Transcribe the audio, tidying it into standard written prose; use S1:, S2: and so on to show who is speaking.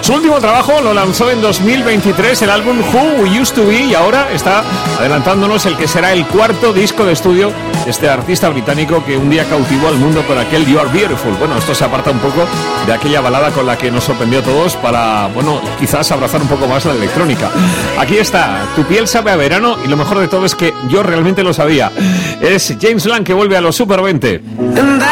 S1: Su último trabajo lo lanzó en 2023, el álbum Who We Used to Be, y ahora está adelantándonos el que será el cuarto disco de estudio de este artista británico que un día cautivó al mundo con aquel You Are Beautiful. Bueno, esto se aparta un poco de aquella balada con la que nos sorprendió a todos para, bueno, quizás abrazar un poco más la electrónica. Aquí está, Tu piel sabe a verano, y lo mejor de todo es que yo realmente lo sabía. Es James Blunt, que vuelve a los Super 20.